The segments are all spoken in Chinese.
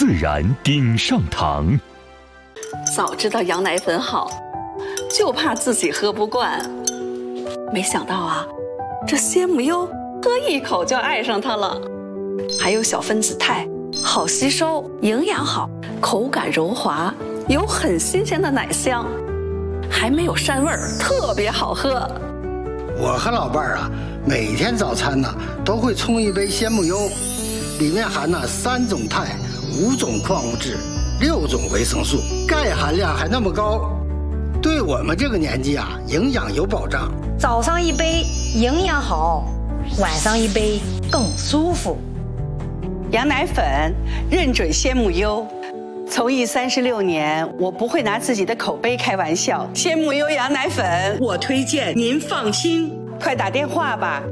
然顶上膛。 早知道羊奶粉好，就怕自己喝不惯。没想到啊，这鲜母优喝一口就爱上它了。还有小分子肽，好吸收，营养好，口感柔滑，有很新鲜的奶香，还没有膻味儿，特别好喝。 我和老伴儿啊，每天早餐呢都会冲一杯鲜母优，里面含了3种肽、5种矿物质、6种维生素，钙含量还那么高，对我们这个年纪啊，营养有保障。 早上一杯营养好，晚上一杯更舒服。 羊奶粉认准鲜母优，从艺36年，我不会拿自己的口碑开玩笑。鲜母优羊奶粉，我推荐，您放心。快打电话吧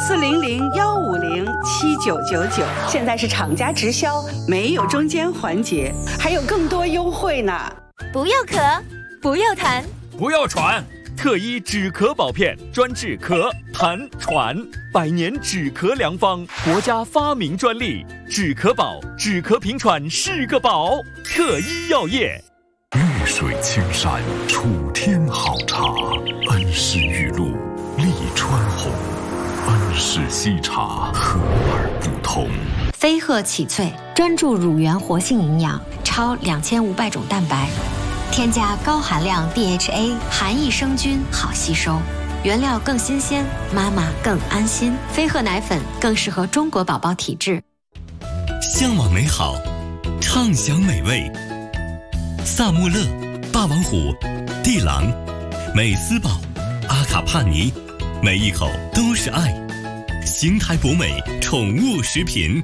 ，400-150-7999，现在是厂家直销，没有中间环节，还有更多优惠呢。 不要咳，不要痰， 不要喘。特医止咳宝片，专治咳、痰、喘，100年止咳良方，国家发明专利。止咳宝，止咳平喘是个宝。特医药业。 绿水青山楚天好茶，恩施玉露利川红，恩施西茶和而不同。 飞鹤启萃专注乳源活性营养，超2500种蛋白。添加高含量 DHA， 含益生菌，好吸收，原料更新鲜，妈妈更安心。飞鹤奶粉更适合中国宝宝体质。 向往美好，畅享美味。萨穆勒、霸王虎、地朗、美斯宝、阿卡帕尼，每一口都是爱。邢台博美宠物食品。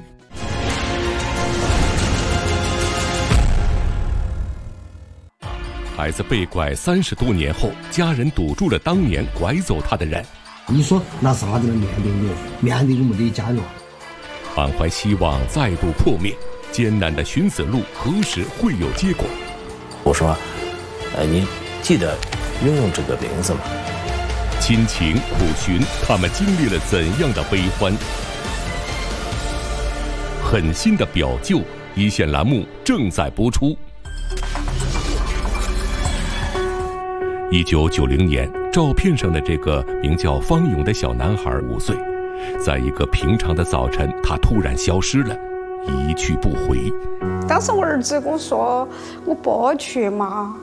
孩子被拐30多年后，家人堵住了当年拐走他的人。 你说拿啥子来面对我？面对我们的家人。 满怀希望再度破灭，艰难的寻死路何时会有结果？ 我说，你记得拥有这个名字吗？ 亲情苦寻，他们经历了怎样的悲欢？狠心的表舅，一线栏目正在播出。1990年，照片上的这个名叫方勇的小男孩5岁，在一个平常的早晨，他突然消失了，一去不回。 当时我儿子跟我说：“我不去嘛。”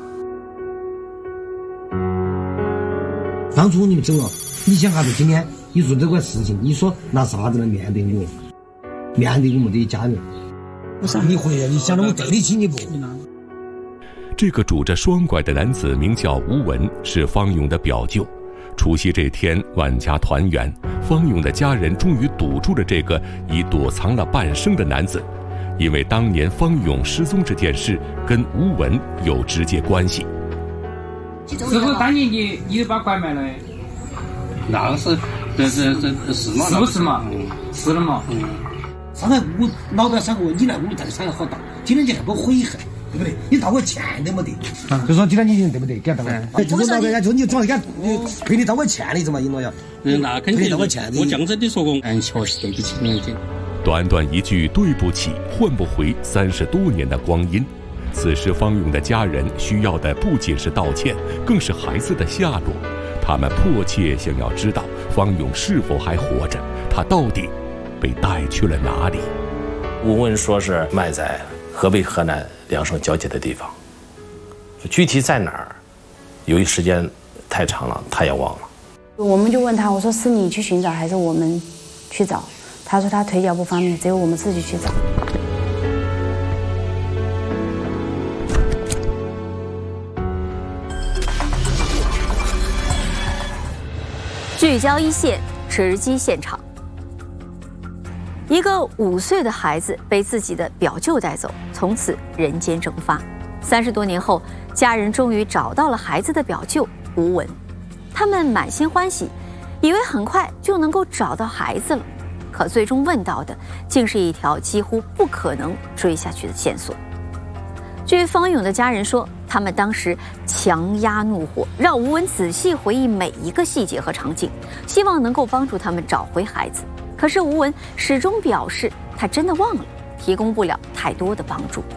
当初你们走了，你想啥子？今天你做这个事情，你说拿啥子来面对我？面对我们的家人？我说你回来，你想着我对得起你不？ 这个拄着双拐的男子名叫吴文，是方勇的表舅。除夕这天，万家团圆，方勇的家人终于堵住了这个已躲藏了半生的男子，因为当年方勇失踪这件事跟吴文有直接关系。 是不是当年你把拐卖了？ 那是，这是嘛？ 是不是嘛？是了嘛？ 上来我老板3个问你来我们这个产业好大，今天你还不悔恨？对不对？你道我钱都没得，就说今天你对不对？给他道我。就是老板家就你总是给赔你道我钱的意思嘛，尹老爷。 那肯定。我讲真的说过，确实对不起你的。 短短一句对不起，换不回30多年的光阴。此时方勇的家人需要的不仅是道歉，更是孩子的下落。他们迫切想要知道方勇是否还活着，他到底被带去了哪里？ 吴文说是埋在河北河南2省交界的地方，具体在哪儿，由于时间太长了，他也忘了。 我们就问他，我说是你去寻找还是我们去找？他说他腿脚不方便，只有我们自己去找。 聚焦一线，直击现场。一个5岁的孩子被自己的表舅带走，从此人间蒸发。30多年后，家人终于找到了孩子的表舅吴文，他们满心欢喜，以为很快就能够找到孩子了。可最终问到的，竟是一条几乎不可能追下去的线索。据方勇的家人说，他们当时强压怒火，让吴文仔细回忆每一个细节和场景，希望能够帮助他们找回孩子。可是吴文始终表示，他真的忘了，提供不了太多的帮助。